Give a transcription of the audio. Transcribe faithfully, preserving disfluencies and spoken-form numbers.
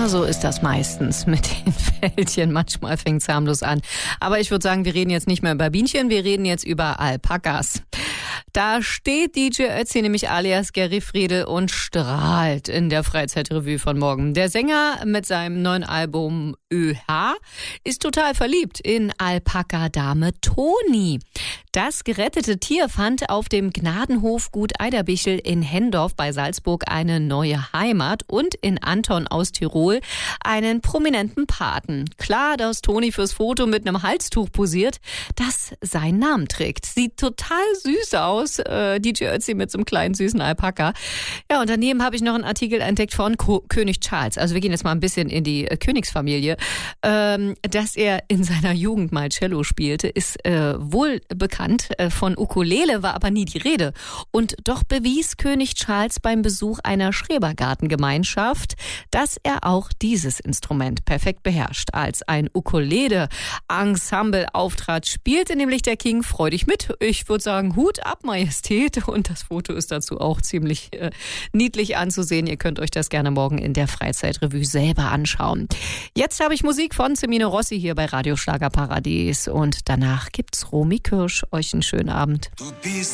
Ja, so ist das meistens mit den Fältchen. Manchmal fängt es harmlos an. Aber ich würde sagen, wir reden jetzt nicht mehr über Bienchen, wir reden jetzt über Alpakas. Da steht D J Ötzi, nämlich alias Gary Friedel, und strahlt in der Freizeitrevue von morgen. Der Sänger mit seinem neuen Album ÖH ist total verliebt in Alpaka-Dame Toni. Das gerettete Tier fand auf dem Gnadenhof Gut Eiderbichel in Hendorf bei Salzburg eine neue Heimat und in Anton aus Tirol einen prominenten Paten. Klar, dass Toni fürs Foto mit einem Halstuch posiert, das seinen Namen trägt. Sieht total süß aus, äh, D J Ötzi mit so einem kleinen süßen Alpaka. Ja, und daneben habe ich noch einen Artikel entdeckt von Ko- König Charles. Also wir gehen jetzt mal ein bisschen in die äh, Königsfamilie. Ähm, dass er in seiner Jugend mal Cello spielte, ist äh, wohl bekannt. Von Ukulele war aber nie die Rede. Und doch bewies König Charles beim Besuch einer Schrebergartengemeinschaft, dass er auch dieses Instrument perfekt beherrscht. Als ein Ukulele-Ensemble auftrat, spielte nämlich der King freudig mit. Ich würde sagen, Hut ab, Majestät. Und das Foto ist dazu auch ziemlich äh, niedlich anzusehen. Ihr könnt euch das gerne morgen in der Freizeitrevue selber anschauen. Jetzt habe ich Musik von Semino Rossi hier bei Radio Schlagerparadies. Und danach gibt's Romy Kirsch. Euch einen schönen Abend. Du bist